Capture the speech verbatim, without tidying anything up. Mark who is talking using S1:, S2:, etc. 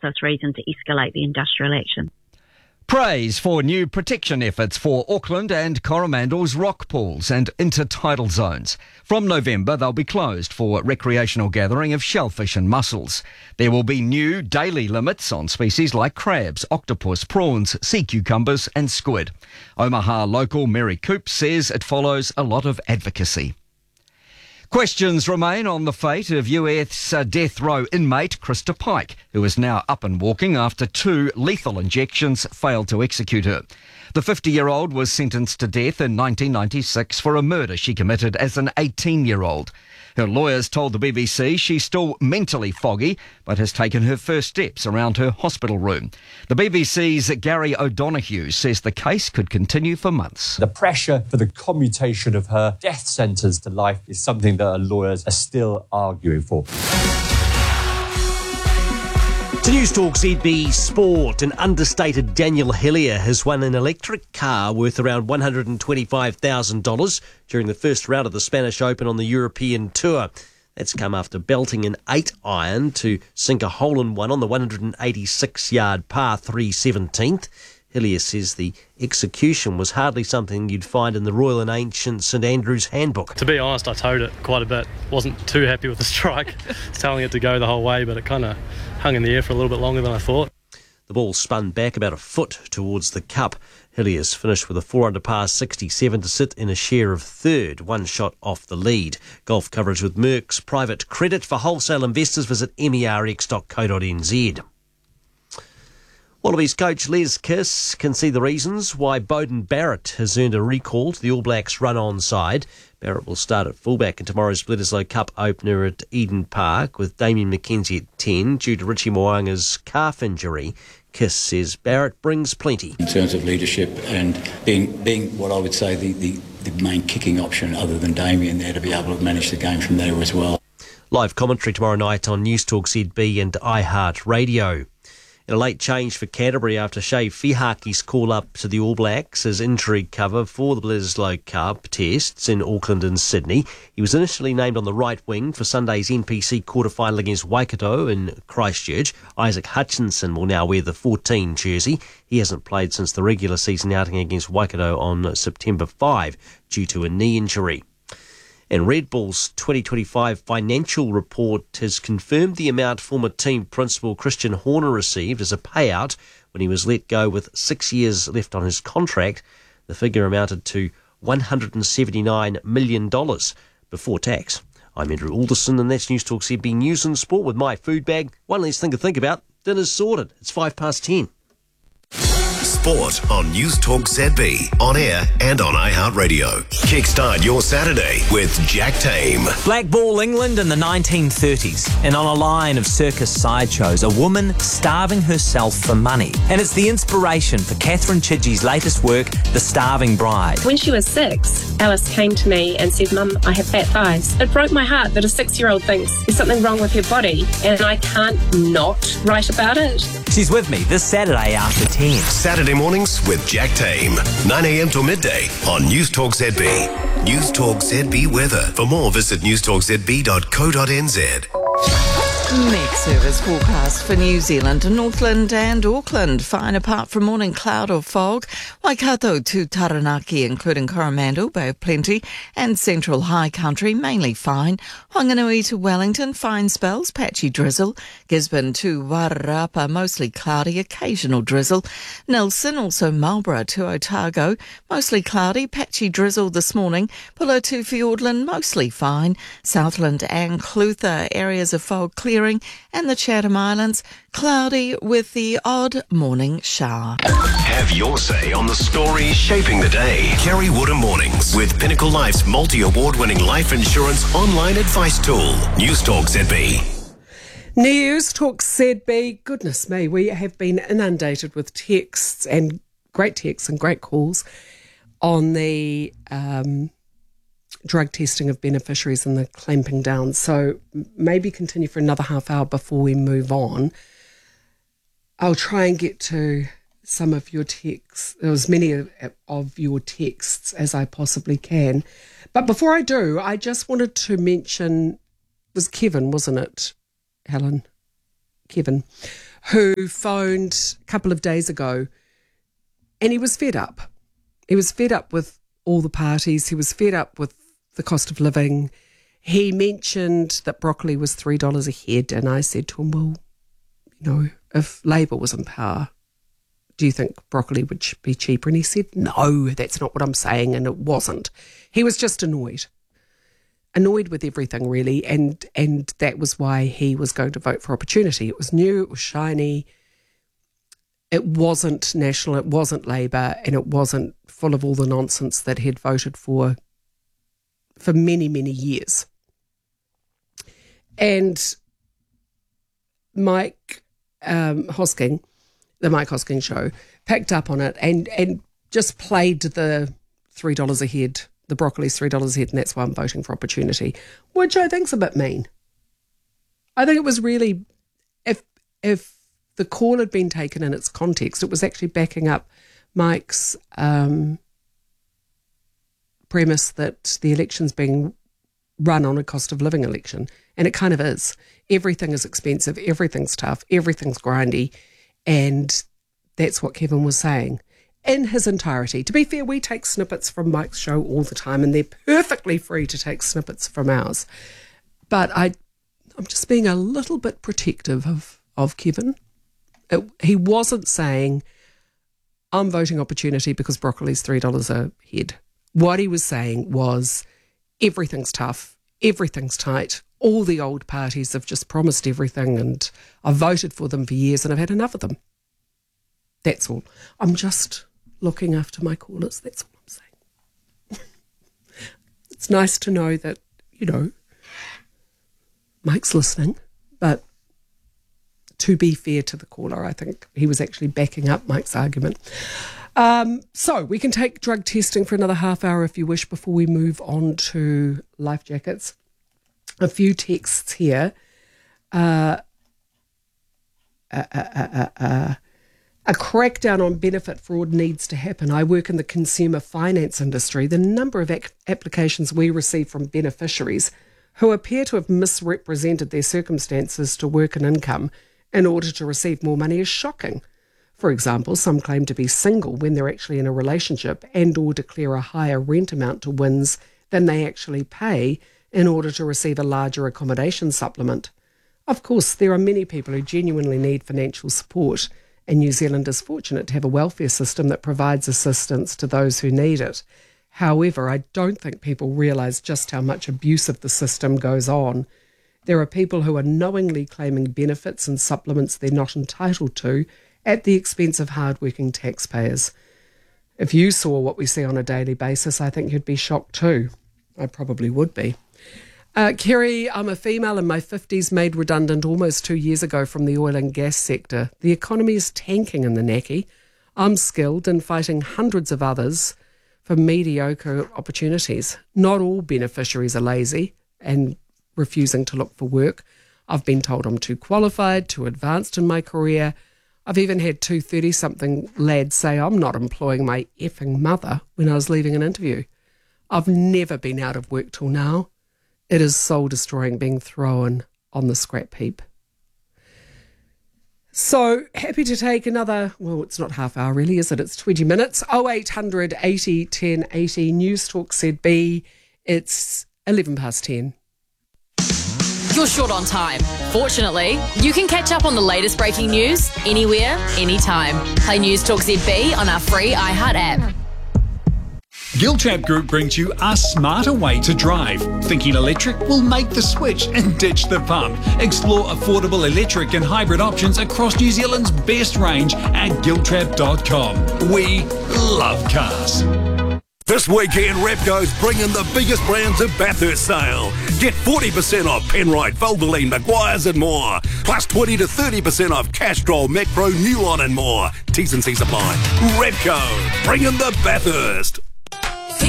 S1: us reason to escalate the industrial action.
S2: Praise for new protection efforts for Auckland and Coromandel's rock pools and intertidal zones. From November, they'll be closed for recreational gathering of shellfish and mussels. There will be new daily limits on species like crabs, octopus, prawns, sea cucumbers and squid. Omaha local Mary Coop says it follows a lot of advocacy. Questions remain on the fate of U S uh, death row inmate Krista Pike, who is now up and walking after two lethal injections failed to execute her. The fifty-year-old was sentenced to death in nineteen ninety-six for a murder she committed as an eighteen-year-old. Her lawyers told the B B C she's still mentally foggy, but has taken her first steps around her hospital room. The B B C's Gary O'Donoghue says the case could continue for months.
S3: The pressure for the commutation of her death sentence to life is something that her lawyers are still arguing for.
S4: To News Talk Z B Sport, an understated Daniel Hillier has won an electric car worth around one hundred twenty-five thousand dollars during the first round of the Spanish Open on the European Tour. That's come after belting an eight iron to sink a hole-in-one on the one hundred eighty-six yard par three seventeenth. Hillier says the execution was hardly something you'd find in the Royal and Ancient St Andrews handbook.
S5: To be honest, I towed it quite a bit. Wasn't too happy with the strike. Telling it to go the whole way, but it kind of hung in the air for a little bit longer than I thought.
S4: The ball spun back about a foot towards the cup. Hillier's finished with a four under par sixty-seven to sit in a share of third, one shot off the lead. Golf coverage with Merck's private credit. For wholesale investors, visit merx dot co dot n z. Wallabies coach Les Kiss can see the reasons why Beauden Barrett has earned a recall to the All Blacks run-on side. Barrett will start at fullback in tomorrow's Bledisloe Cup opener at Eden Park with Damien McKenzie at ten due to Richie Mo'unga's calf injury. Kiss says Barrett brings plenty.
S6: In terms of leadership and being being what I would say the, the, the main kicking option other than Damien there to be able to manage the game from there as well.
S4: Live commentary tomorrow night on News Talk Z B and iHeart Radio. In a late change for Canterbury after Shea Fihaki's call up to the All Blacks as injury cover for the Bledisloe Cup tests in Auckland and Sydney. He was initially named on the right wing for Sunday's N P C quarter-final against Waikato in Christchurch. Isaac Hutchinson will now wear the fourteen jersey. He hasn't played since the regular season outing against Waikato on September fifth due to a knee injury. And Red Bull's twenty twenty-five financial report has confirmed the amount former team principal Christian Horner received as a payout when he was let go with six years left on his contract. The figure amounted to one hundred seventy-nine million dollars before tax. I'm Andrew Alderson, and that's News Talk Z B News and Sport with my food bag. One less thing to think about. Dinner's sorted. It's five past ten.
S7: Sport on News Talk Z B, on air and on iHeartRadio. Kickstart your Saturday with Jack Tame.
S8: Black Ball England in the nineteen thirties, and on a line of circus sideshows, a woman starving herself for money. And it's the inspiration for Catherine Chidgey's latest work, The Starving Bride.
S9: When she was six, Alice came to me and said, "Mum, I have fat thighs." It broke my heart that a six-year-old thinks there's something wrong with her body, and I can't not write about it.
S8: She's with me this Saturday after ten.
S7: Saturday mornings with Jack Tame, nine a m till midday on News Talk Z B. News Talk Z B weather. For more, visit news talk z b dot co dot n z.
S10: Met Service forecast for New Zealand, Northland and Auckland. Fine apart from morning cloud or fog. Waikato to Taranaki, including Coromandel, Bay of Plenty and Central High Country, mainly fine. Whanganui to Wellington, fine spells, patchy drizzle. Gisborne to Wairarapa, mostly cloudy, occasional drizzle. Nelson, also Marlborough to Otago, mostly cloudy, patchy drizzle this morning. Pulo to Fiordland, mostly fine. Southland and Clutha, areas of fog clearing. And the Chatham Islands, cloudy with the odd morning shower.
S7: Have your say on the stories shaping the day. Kerry Woodham Mornings with Pinnacle Life's multi-award winning life insurance online advice tool. News Talk Z B.
S11: News Talk Z B. Goodness me, we have been inundated with texts and great texts and great calls on the um, drug testing of beneficiaries and the clamping down. So maybe continue for another half hour before we move on. I'll try and get to some of your texts, as many of, of your texts as I possibly can. But before I do, I just wanted to mention, it was Kevin, wasn't it, Helen? Kevin, who phoned a couple of days ago, and he was fed up. He was fed up with all the parties. He was fed up with the cost of living. He mentioned that broccoli was three dollars a head, and I said to him, well, you know, if Labour was in power, do you think broccoli would be cheaper? And he said, no, that's not what I'm saying, and it wasn't. He was just annoyed. Annoyed with everything, really, and and that was why he was going to vote for Opportunity. It was new, it was shiny, it wasn't National, it wasn't Labour, and it wasn't full of all the nonsense that he'd voted for for many, many years. And Mike um, Hosking, the Mike Hosking Show, picked up on it and, and just played the three dollars a head, the broccoli's three dollars a head, and that's why I'm voting for Opportunity, which I think's a bit mean. I think it was really, if if the call had been taken in its context, it was actually backing up Mike's um, premise that the election's being run on a cost of living election, and it kind of is. Everything is expensive, everything's tough, everything's grindy, and that's what Kevin was saying in his entirety. To be fair, we take snippets from Mike's show all the time, and they're perfectly free to take snippets from ours. But I, I'm just being a little bit protective of, of Kevin. It, he wasn't saying, I'm voting Opportunity because broccoli's three dollars a head. What he was saying was, everything's tough, everything's tight, all the old parties have just promised everything, and I've voted for them for years and I've had enough of them. That's all. I'm just looking after my callers, that's all I'm saying. It's nice to know that, you know, Mike's listening, but to be fair to the caller, I think he was actually backing up Mike's argument. Um, so we can take drug testing for another half hour if you wish before we move on to life jackets. A few texts here. Uh, uh, uh, uh, uh, uh, a crackdown on benefit fraud needs to happen. I work in the consumer finance industry. The number of ac- applications we receive from beneficiaries who appear to have misrepresented their circumstances to work and income in order to receive more money is shocking. For example, some claim to be single when they're actually in a relationship and or declare a higher rent amount to W I N S than they actually pay in order to receive a larger accommodation supplement. Of course, there are many people who genuinely need financial support, and New Zealand is fortunate to have a welfare system that provides assistance to those who need it. However, I don't think people realise just how much abuse of the system goes on. There are people who are knowingly claiming benefits and supplements they're not entitled to at the expense of hard-working taxpayers. If you saw what we see on a daily basis, I think you'd be shocked too. I probably would be. Uh, Kerry, I'm a female in my fifties, made redundant almost two years ago from the oil and gas sector. The economy is tanking in the Naki. I'm skilled and fighting hundreds of others for mediocre opportunities. Not all beneficiaries are lazy and refusing to look for work. I've been told I'm too qualified, too advanced in my career. I've even had two thirty-something lads say I'm not employing my effing mother when I was leaving an interview. I've never been out of work till now. It is soul-destroying being thrown on the scrap heap. So, happy to take another, well, it's not half hour really, is it? It's twenty minutes. oh eight hundred eighty ten eighty, News Talk Z B. It's eleven past ten.
S12: You're short on time. Fortunately, you can catch up on the latest breaking news anywhere, anytime. Play News Talk Z B on our free iHeart app.
S13: Giltrap Group brings you a smarter way to drive. Thinking electric? Will make the switch and ditch the pump. Explore affordable electric and hybrid options across New Zealand's best range at giltrap dot com. We love cars.
S14: This weekend, Repco's bringing the biggest brands of Bathurst sale. Get forty percent off Penrite, Valvoline, Maguire's and more. Plus twenty to thirty percent off Castrol, Macpro, Newlon and more. T's and C's apply. Repco, bringing the Bathurst.